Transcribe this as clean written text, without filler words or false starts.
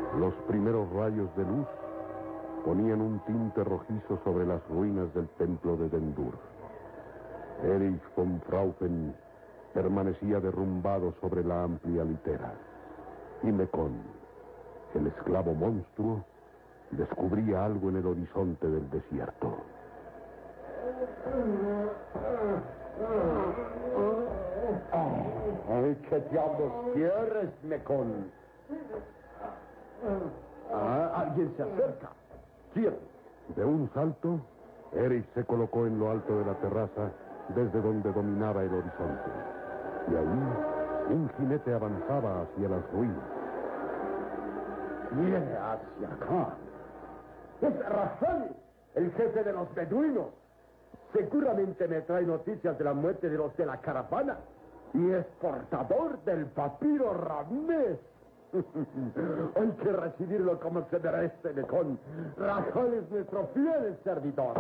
Los primeros rayos de luz ponían un tinte rojizo sobre las ruinas del templo de Dendur. Erich von Fraufen permanecía derrumbado sobre la amplia litera. Y Mekón, el esclavo monstruo, descubría algo en el horizonte del desierto. ¿Qué diablos quieres, Mekón? Alguien se acerca. ¿Quién? De un salto, Erich se colocó en lo alto de la terraza desde donde dominaba el horizonte. Y ahí, un jinete avanzaba hacia las ruinas. Viene hacia acá. Es Rafali, el jefe de los beduinos. Seguramente me trae noticias de la muerte de los de la caravana. Y es portador del papiro Ramés. Hay que recibirlo como se merece, Mekón. Rafali es nuestro fiel servidor.